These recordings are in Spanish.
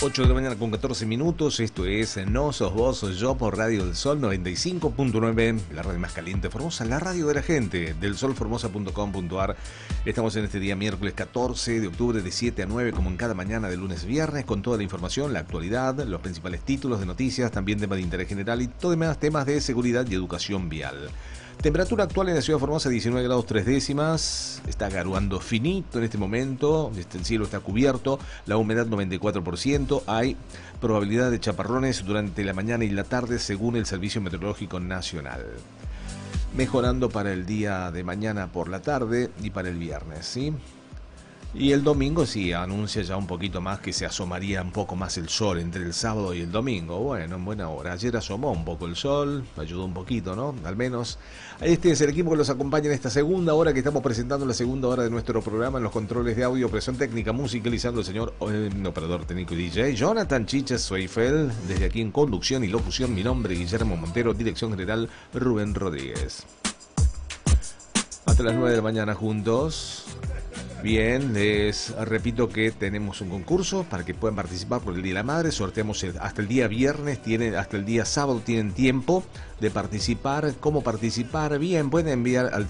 8 de la mañana con 14 minutos, esto es No Sos Vos, Soy Yo por Radio del Sol 95.9, la radio más caliente de Formosa, la radio de la gente, del solformosa.com.ar. Estamos en este día miércoles 14 de octubre de 7 a 9, como en cada mañana de lunes a viernes, con toda la información, la actualidad, los principales títulos de noticias, también temas de interés general y todo demás temas de seguridad y educación vial. Temperatura actual en la ciudad de Formosa, 19 grados 3 décimas, está garuando finito en este momento, el cielo está cubierto, la humedad 94%, hay probabilidad de chaparrones durante la mañana y la tarde según el Servicio Meteorológico Nacional. Mejorando para el día de mañana por la tarde y para el viernes, ¿sí? Y el domingo sí, anuncia ya un poquito más que se asomaría un poco más el sol entre el sábado y el domingo. Bueno, en buena hora. Ayer asomó un poco el sol, ayudó un poquito, ¿no? Al menos. Este es el equipo que los acompaña en esta segunda hora que estamos presentando, la segunda hora de nuestro programa en los controles de audio, presión técnica, musicalizando el señor operador técnico y DJ Jonathan Chicha Zweifel. Desde aquí en conducción y locución, mi nombre Guillermo Montero, dirección general Rubén Rodríguez. Hasta las 9 de la mañana juntos. Bien, les repito que tenemos un concurso para que puedan participar por el Día de la Madre. Sorteamos hasta el día viernes, hasta el día sábado tienen tiempo de participar. ¿Cómo participar? Bien, pueden enviar al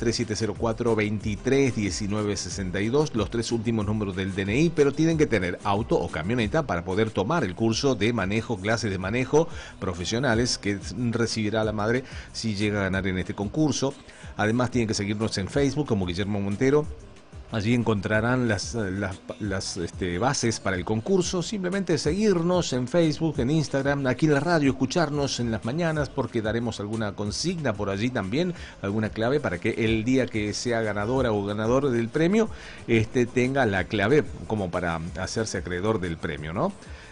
3704-231962 los 3 últimos números del DNI, pero tienen que tener auto o camioneta para poder tomar el curso de manejo, clases de manejo profesionales que recibirá la madre si llega a ganar en este concurso. Además tienen que seguirnos en Facebook como Guillermo Montero. Allí encontrarán las bases para el concurso. Simplemente seguirnos en Facebook, en Instagram, aquí en la radio, escucharnos en las mañanas porque daremos alguna consigna por allí también, alguna clave para que el día que sea ganadora o ganador del premio tenga la clave como para hacerse acreedor del premio, ¿no?